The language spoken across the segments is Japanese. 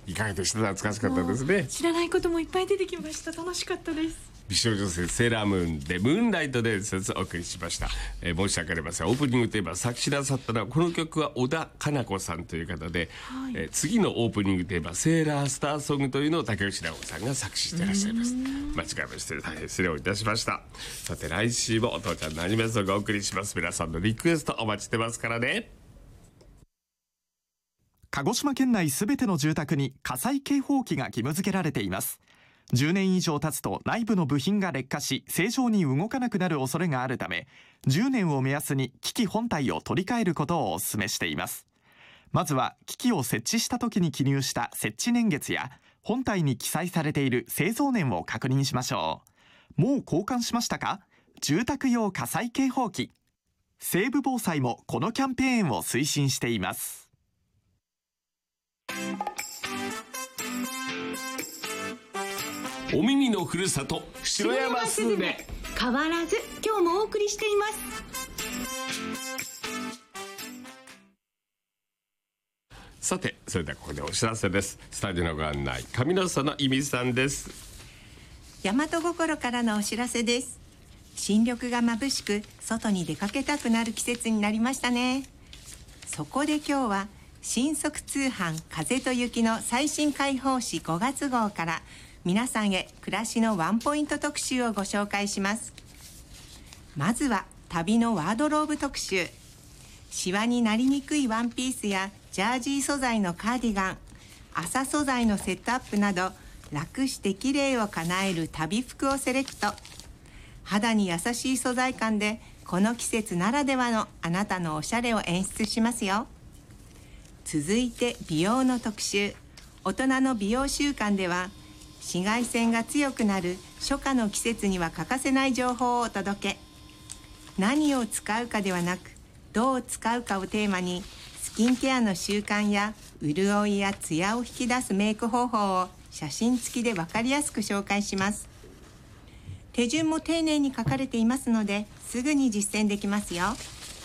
いかがでした？懐かしかったですね。 知らないこともいっぱい出てきました。楽しかったです。 美少女性セーラームーンでムーンライト伝説をお送りしました。申し訳ありません。オープニングテーマ作詞なさったのはこの曲は小田かな子さんという方で、次のオープニングテーマセーラースターソングというのを竹内直子さんが作詞していらっしゃいます。間違えまして大変失礼をいたしました。さて来週もお父ちゃんのアニメソングをお送りします。皆さんのリクエストお待ちしてますからね。 鹿児島県内すべての住宅に火災警報器が義務付けられています。10年以上経つと内部の部品が劣化し正常に動かなくなる恐れがあるため、10年を目安に機器本体を取り替えることをお勧めしています。まずは機器を設置した時に記入した設置年月や本体に記載されている製造年を確認しましょう。もう交換しましたか？住宅用火災警報器。西部防災もこのキャンペーンを推進しています。 お耳のふるさと城山スズメ、 変わらず今日もお送りしています。 さてそれではここでお知らせです。スタジオのご案内上野園由美さんです。 大和心からのお知らせです。新緑が眩しく外に出かけたくなる季節になりましたね。そこで今日は新速通販風と雪の最新解放誌5月号から皆さんへ暮らしのワンポイント特集をご紹介します。まずは旅のワードローブ特集。シワになりにくいワンピースやジャージー素材のカーディガン、麻素材のセットアップなど楽して綺麗を叶える旅服をセレクト。肌に優しい素材感でこの季節ならではのあなたのおしゃれを演出しますよ。続いて美容の特集。大人の美容習慣では紫外線が強くなる初夏の季節には欠かせない情報をお届け。何を使うかではなくどう使うかをテーマにスキンケアの習慣や潤いやツヤを引き出すメイク方法を写真付きで分かりやすく紹介します。手順も丁寧に書かれていますのですぐに実践できますよ。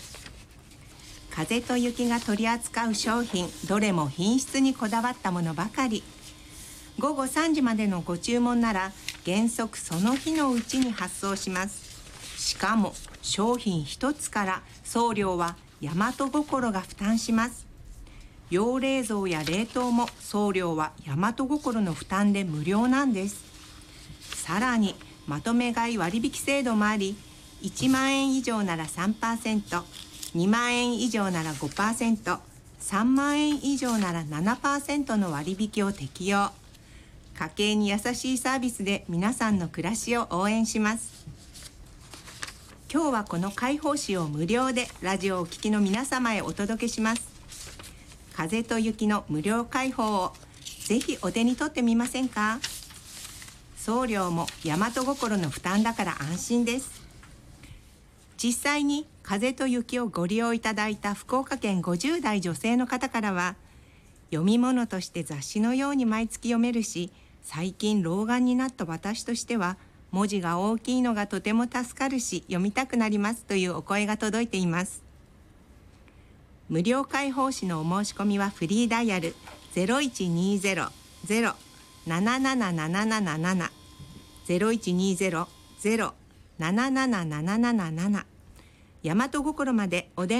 風と雪が取り扱う商品、どれも品質にこだわったものばかり。午後3時までのご注文なら原則その日のうちに発送します。しかも商品1つから送料は大和心が負担します。要冷蔵や冷凍も送料は大和心の負担で無料なんです。さらにまとめ買い割引制度もあり、1万円以上なら 3%、2万円以上なら 5%、3万円以上なら 7% の割引を適用。家計に優しいサービスで皆さんの暮らしを応援します。今日はこの解放誌を無料でラジオをお聞きの皆様へお届けします。風と雪の無料開放をぜひお手に取ってみませんか？送料も大和心の負担だから安心です。実際に風と雪をご利用いただいた福岡県50代女性の方からは、読み物として雑誌のように毎月読めるし、最近老眼になった私としては文字が大きいのがとても助かるし読みたくなりますというお声が届いています。無料開放誌のお申し込みはフリーダイヤル 0120-07777 0120-07777 大和心までお電話